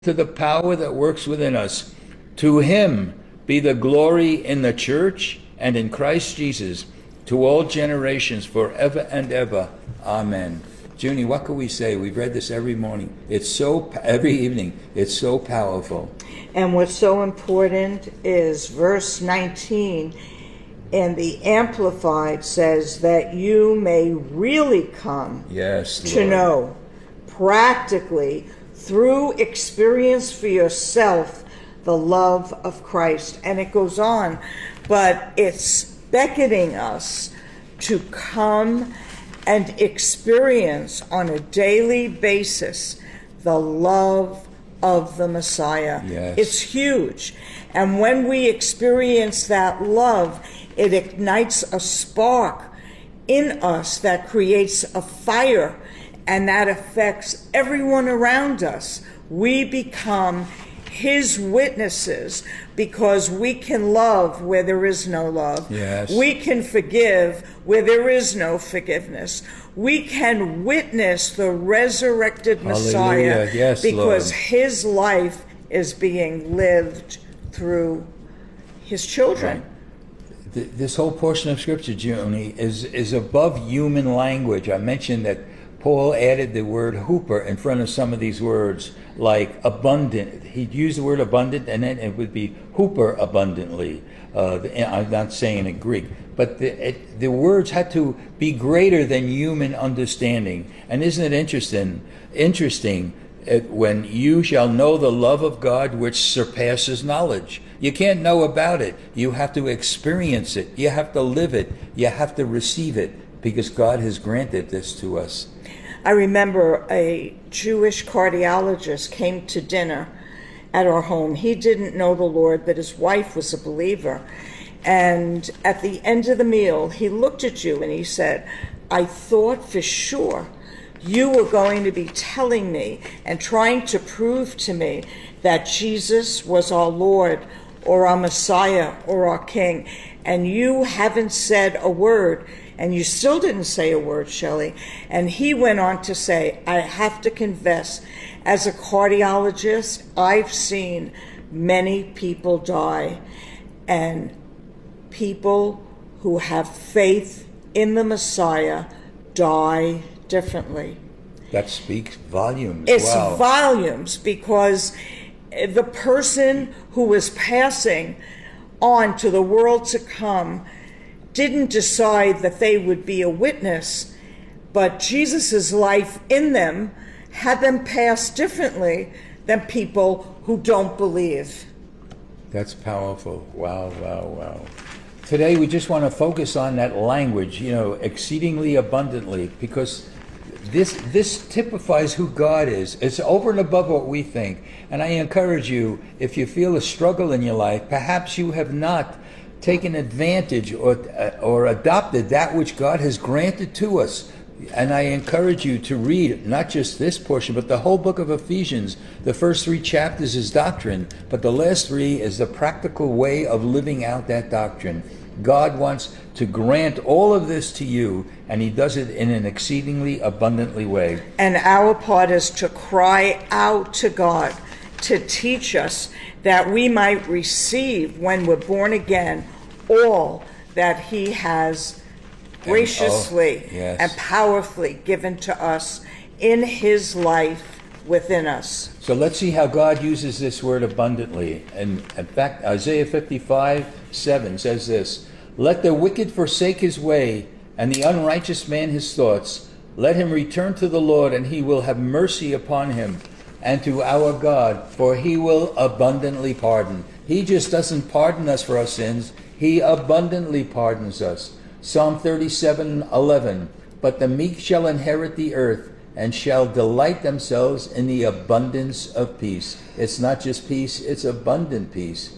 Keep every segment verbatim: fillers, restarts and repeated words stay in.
to the power that works within us. To him be the glory in the church and in Christ Jesus to all generations forever and ever. Amen. Junie, what can we say? We've read this every morning. It's so, every evening. It's so powerful. And what's so important is verse nineteen in the Amplified says that you may really come yes, to Lord. know practically through experience for yourself the love of Christ. And it goes on, but it's beckoning us to come and experience on a daily basis the love of the Messiah. Yes. It's huge. And when we experience that love, it ignites a spark in us that creates a fire, and that affects everyone around us. We become his witnesses because we can love where there is no love. Yes. We can forgive where there is no forgiveness. We can witness the resurrected Messiah. Hallelujah. Yes, because Lord. his life is being lived through his children. Right. This whole portion of Scripture, Junie, is, is above human language. I mentioned that Paul added the word hooper in front of some of these words, like abundant. He'd use the word abundant, and then it would be hooper abundantly. Uh, I'm not saying in Greek, but the, it, the words had to be greater than human understanding. And isn't it interesting? Interesting it, when you shall know the love of God which surpasses knowledge. You can't know about it. You have to experience it. You have to live it. You have to receive it, because God has granted this to us. I remember a Jewish cardiologist came to dinner at our home. He didn't know the Lord, but his wife was a believer. And at the end of the meal, he looked at you and he said, I thought for sure you were going to be telling me and trying to prove to me that Jesus was our Lord or our Messiah or our King. And you haven't said a word. And you still didn't say a word, Shelley. And he went on to say, I have to confess, as a cardiologist, I've seen many people die. And people who have faith in the Messiah die differently. That speaks volumes. It's wow. volumes, because the person who was passing on to the world to come didn't decide that they would be a witness, but Jesus' life in them had them pass differently than people who don't believe. That's powerful. Wow, wow, wow. Today we just want to focus on that language, you know, exceedingly abundantly, because this this typifies who God is. It's over and above what we think. And I encourage you, if you feel a struggle in your life, perhaps you have not taken advantage or uh, or adopted that which God has granted to us. And I encourage you to read not just this portion, but the whole book of Ephesians. The first three chapters is doctrine, but the last three is the practical way of living out that doctrine. God wants to grant all of this to you, and he does it in an exceedingly abundantly way. And our part is to cry out to God to teach us that we might receive, when we're born again, all that he has graciously and, oh, yes. and powerfully given to us in his life within us. So let's see how God uses this word abundantly. And in fact, Isaiah fifty-five seven says this, let the wicked forsake his way, and the unrighteous man his thoughts. Let him return to the Lord, and he will have mercy upon him, and to our God, for he will abundantly pardon. He just doesn't pardon us for our sins. He abundantly pardons us. Psalm thirty-seven eleven, but the meek shall inherit the earth, and shall delight themselves in the abundance of peace. It's not just peace, it's abundant peace.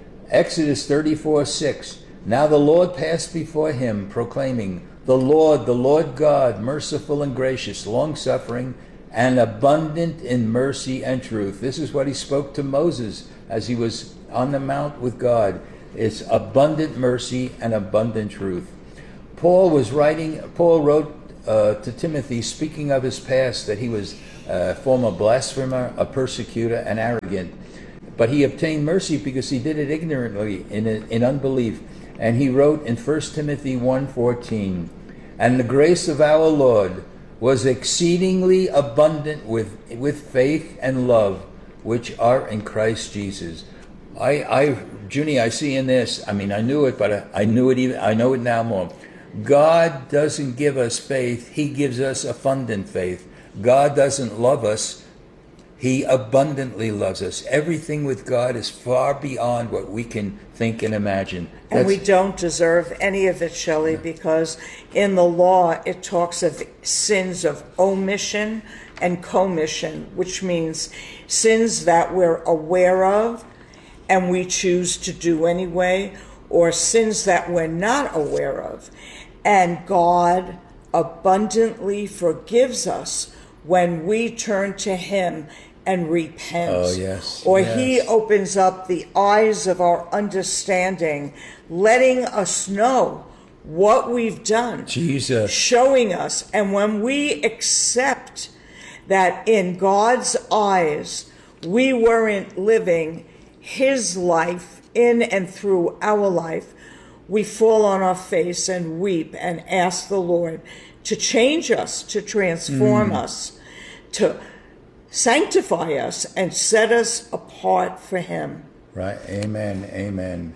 Exodus thirty-four six, now the Lord passed before him, proclaiming, the Lord, the Lord God, merciful and gracious, long-suffering, and abundant in mercy and truth. This is what he spoke to Moses as he was on the mount with God. It's abundant mercy and abundant truth. Paul was writing, Paul wrote uh, to Timothy, speaking of his past, that he was a former blasphemer, a persecutor, and arrogant. But he obtained mercy because he did it ignorantly in, in unbelief. And he wrote in First Timothy one fourteen, and the grace of our Lord was exceedingly abundant with, with faith and love, which are in Christ Jesus. I, I, Junie, I see in this, I mean, I knew it, but I, I knew it even, I know it now more. God doesn't give us faith, he gives us abundant faith. God doesn't love us, he abundantly loves us. Everything with God is far beyond what we can think and imagine. That's, and we don't deserve any of it, Shelley, because in the law it talks of sins of omission and commission, which means sins that we're aware of and we choose to do anyway, or sins that we're not aware of. And God abundantly forgives us when we turn to him and repent. Oh, yes. Or yes. he opens up the eyes of our understanding, letting us know what we've done. Jesus. Showing us. And when we accept that in God's eyes, we weren't living his life in and through our life, we fall on our face and weep and ask the Lord to change us, to transform mm. us, to sanctify us and set us apart for him. Right. Amen. Amen.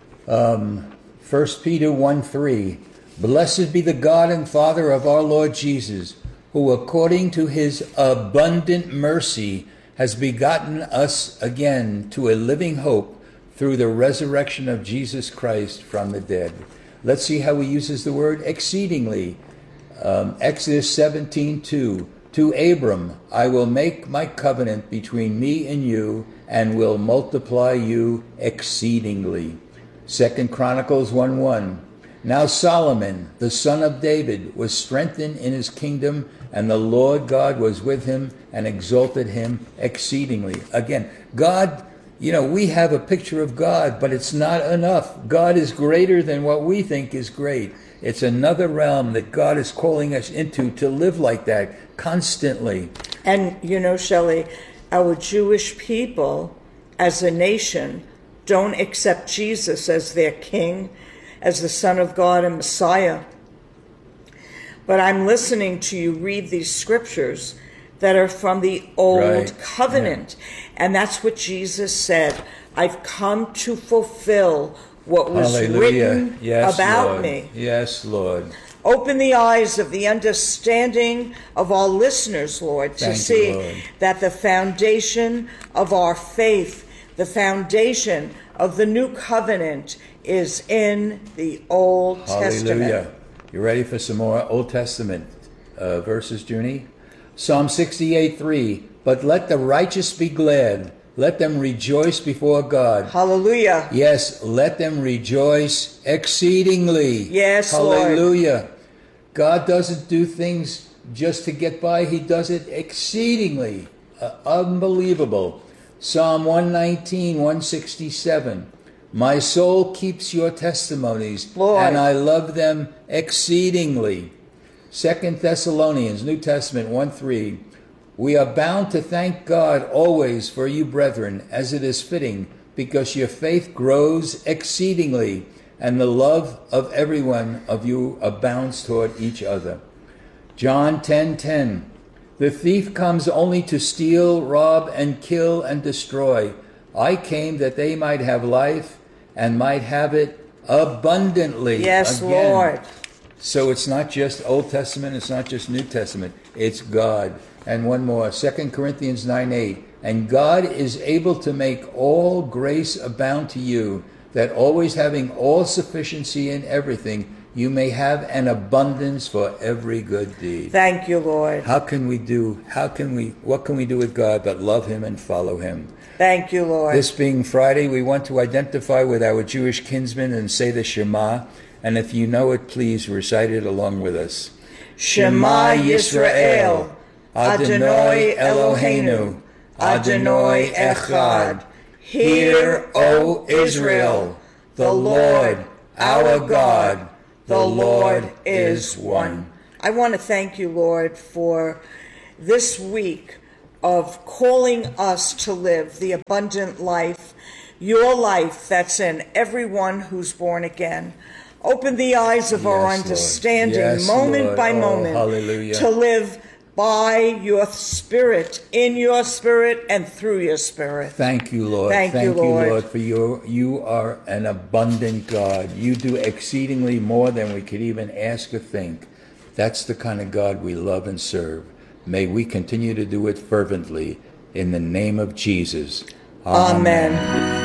Um, First Peter one three, blessed be the God and Father of our Lord Jesus, who according to his abundant mercy has begotten us again to a living hope through the resurrection of Jesus Christ from the dead. Let's see how he uses the word exceedingly. Um, Exodus seventeen two, to Abram, I will make my covenant between me and you and will multiply you exceedingly. Second Chronicles one one, now Solomon, the son of David, was strengthened in his kingdom, and the Lord God was with him and exalted him exceedingly. Again, God, you know, we have a picture of God, but it's not enough. God is greater than what we think is great. It's another realm that God is calling us into to live like that constantly. And, you know, Shelley, our Jewish people as a nation don't accept Jesus as their king, as the Son of God and Messiah. But I'm listening to you read these scriptures that are from the old right. covenant. Yeah. And that's what Jesus said. I've come to fulfill what was Hallelujah. written Yes, about Lord. me. Yes, Lord. Open the eyes of the understanding of all listeners, Lord, to Thank see you, Lord. that the foundation of our faith, the foundation of the new covenant is in the Old Hallelujah. Testament. You ready for some more Old Testament uh, verses, Junie? Psalm sixty-eight three, but let the righteous be glad. Let them rejoice before God. Hallelujah. Yes, let them rejoice exceedingly. Yes, Hallelujah. Lord. God doesn't do things just to get by. He does it exceedingly. Uh, unbelievable. Psalm one nineteen, one sixty-seven. My soul keeps your testimonies, Lord. and I love them exceedingly. Second Thessalonians, New Testament one three. We are bound to thank God always for you, brethren, as it is fitting, because your faith grows exceedingly, and the love of everyone of you abounds toward each other. John ten ten. The thief comes only to steal, rob, and kill and destroy. I came that they might have life and might have it abundantly. Yes, Again. Lord. So it's not just Old Testament, it's not just New Testament, it's God. And one more, Second Corinthians nine eight. And God is able to make all grace abound to you, that always having all sufficiency in everything, you may have an abundance for every good deed. Thank you, Lord. How can we do, how can we, what can we do with God but love him and follow him? Thank you, Lord. This being Friday, we want to identify with our Jewish kinsmen and say the Shema. And if you know it, please recite it along with us. Shema Yisrael, Adonai Eloheinu, Adonai Echad. Hear, O Israel, the Lord, our God, the Lord is one. I want to thank you, Lord, for this week of calling us to live the abundant life, your life that's in everyone who's born again. Open the eyes of our Yes, Lord. understanding, Yes, moment Lord. by Oh, moment, hallelujah. to live by your Spirit, in your Spirit, and through your Spirit. Thank you, Lord. Thank you, Lord. for your. You are an abundant God. You do exceedingly more than we could even ask or think. That's the kind of God we love and serve. May we continue to do it fervently in the name of Jesus. Amen.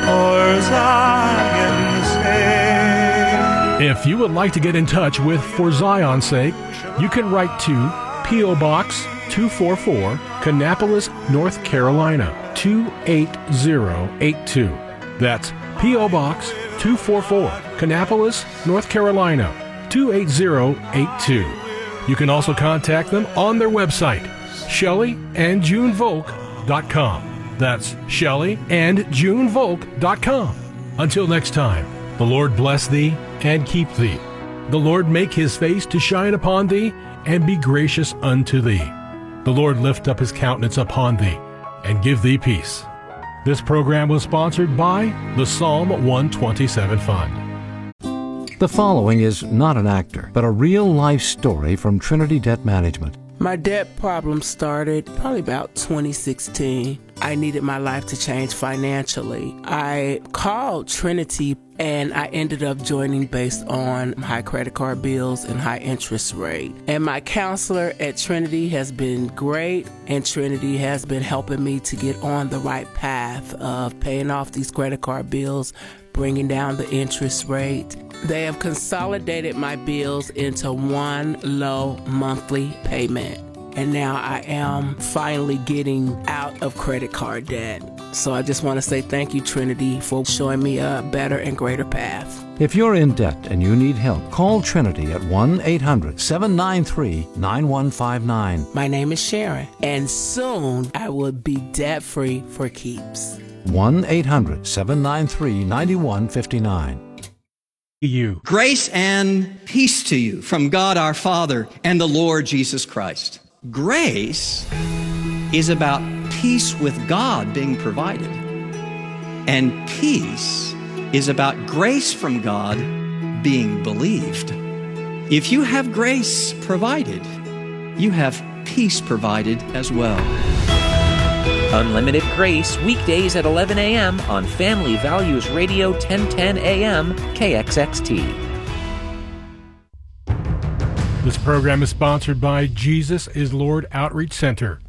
If you would like to get in touch with For Zion's Sake, you can write to P O. Box two forty-four, Kannapolis, North Carolina, two eight zero eight two. That's P O. Box two forty-four, Kannapolis, North Carolina, two eight zero eight two. You can also contact them on their website, Shelley and June Volk dot com. That's Shelley and June Volk dot com. Until next time, the Lord bless thee and keep thee. The Lord make his face to shine upon thee and be gracious unto thee. The Lord lift up his countenance upon thee and give thee peace. This program was sponsored by the Psalm one twenty-seven Fund. The following is not an actor, but a real-life story from Trinity Debt Management. My debt problem started probably about twenty sixteen. I needed my life to change financially. I called Trinity and I ended up joining based on high credit card bills and high interest rate. And my counselor at Trinity has been great, and Trinity has been helping me to get on the right path of paying off these credit card bills, bringing down the interest rate. They have consolidated my bills into one low monthly payment. And now I am finally getting out of credit card debt. So I just want to say thank you, Trinity, for showing me a better and greater path. If you're in debt and you need help, call Trinity at one eight hundred seven nine three nine one five nine. My name is Sharon, and soon I will be debt-free for keeps. one eight hundred seven nine three nine one five nine. You. Grace and peace to you from God our Father and the Lord Jesus Christ. Grace is about peace with God being provided. And peace is about grace from God being believed. If you have grace provided, you have peace provided as well. Unlimited Grace, weekdays at eleven a.m. on Family Values Radio ten ten A M K X X T. This program is sponsored by Jesus is Lord Outreach Center.